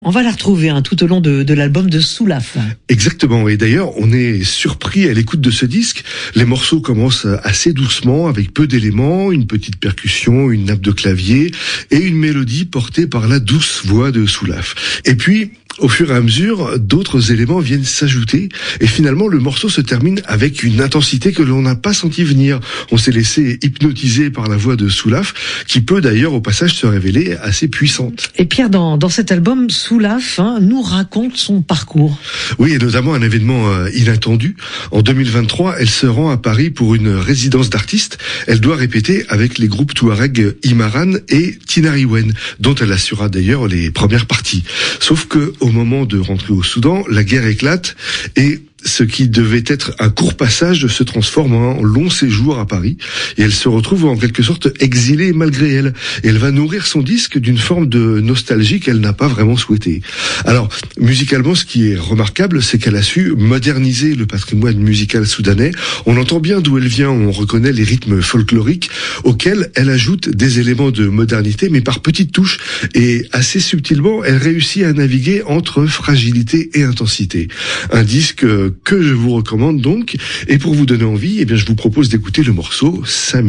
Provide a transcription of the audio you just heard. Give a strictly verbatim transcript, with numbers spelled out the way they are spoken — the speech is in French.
On va la retrouver hein, tout au long de, de l'album de Soulaf. Exactement, et d'ailleurs on est surpris à l'écoute de ce disque. Les morceaux commencent assez doucement avec peu d'éléments, une petite percussion, une nappe de clavier et une mélodie portée par la douce voix de Soulaf. Et puis au fur et à mesure, d'autres éléments viennent s'ajouter et finalement le morceau se termine avec une intensité que l'on n'a pas senti venir. On s'est laissé hypnotiser par la voix de Soulaf, qui peut d'ailleurs au passage se révéler assez puissante. Et Pierre, dans, dans cet album, Soulaf hein, nous raconte son parcours. Oui, et notamment un événement euh, inattendu. En deux mille vingt-trois, elle se rend à Paris pour une résidence d'artiste. Elle doit répéter avec les groupes Touareg Imaran et Tinariwen, dont elle assurera d'ailleurs les premières parties. Sauf que au moment de rentrer au Soudan, la guerre éclate et ce qui devait être un court passage se transforme en long séjour à Paris et elle se retrouve en quelque sorte exilée malgré elle. Et elle va nourrir son disque d'une forme de nostalgie qu'elle n'a pas vraiment souhaitée. Alors, musicalement, ce qui est remarquable, c'est qu'elle a su moderniser le patrimoine musical soudanais. On entend bien d'où elle vient, on reconnaît les rythmes folkloriques auxquels elle ajoute des éléments de modernité, mais par petites touches. Et assez subtilement, elle réussit à naviguer entre fragilité et intensité. Un disque que je vous recommande donc. Et pour vous donner envie, eh bien, je vous propose d'écouter le morceau Sami.